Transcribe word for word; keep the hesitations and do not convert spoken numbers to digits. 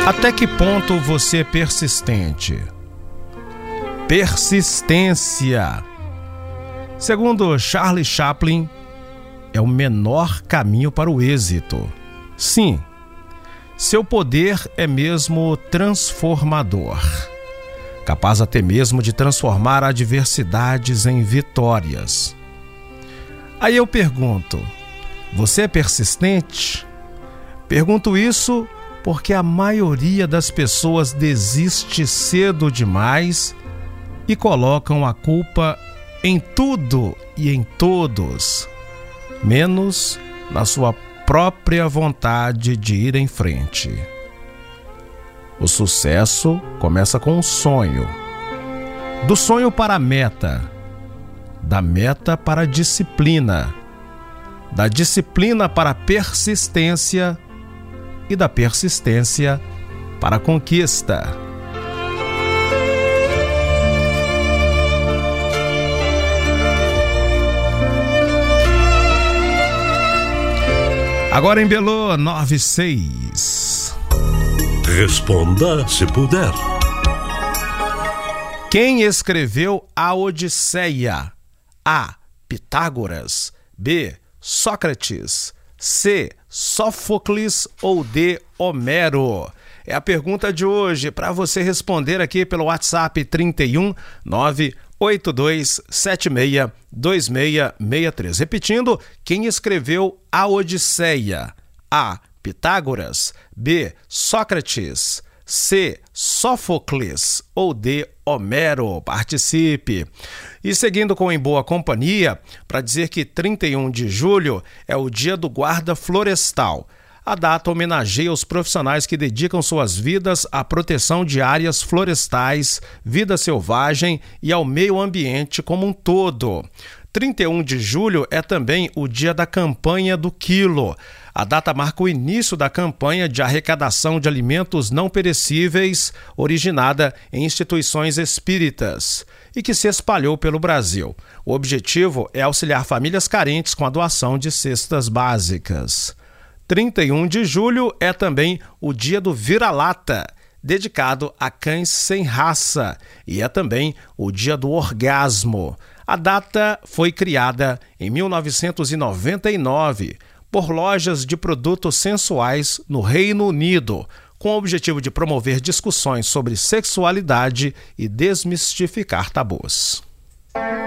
Até que ponto você é persistente? Persistência, segundo Charlie Chaplin, é o menor caminho para o êxito. Sim, seu poder é mesmo transformador, capaz até mesmo de transformar adversidades em vitórias. Aí eu pergunto, você é persistente? Pergunto isso porque a maioria das pessoas desiste cedo demais e colocam a culpa em tudo e em todos, menos na sua própria vontade de ir em frente. O sucesso começa com um sonho. Do sonho para a meta, da meta para a disciplina, da disciplina para a persistência e da persistência para a conquista. Agora em Belo, nove seis. Responda se puder. Quem escreveu a Odisseia? A. Pitágoras. B. Sócrates. C. Sófocles ou D. Homero? É a pergunta de hoje para você responder aqui pelo WhatsApp trinta e um, nove oito dois sete seis dois seis seis três. Repetindo, quem escreveu a Odisseia? A. Pitágoras. B. Sócrates. C. Sófocles ou D. Homero? Participe. E seguindo com Em Boa Companhia, para dizer que trinta e um de julho é o dia do guarda florestal. A data homenageia os profissionais que dedicam suas vidas à proteção de áreas florestais, vida selvagem e ao meio ambiente como um todo. trinta e um de julho é também o dia da campanha do quilo. A data marca o início da campanha de arrecadação de alimentos não perecíveis, originada em instituições espíritas e que se espalhou pelo Brasil. O objetivo é auxiliar famílias carentes com a doação de cestas básicas. trinta e um de julho é também o dia do vira-lata, dedicado a cães sem raça, e é também o dia do orgasmo. A data foi criada em mil novecentos e noventa e nove por lojas de produtos sensuais no Reino Unido, com o objetivo de promover discussões sobre sexualidade e desmistificar tabus.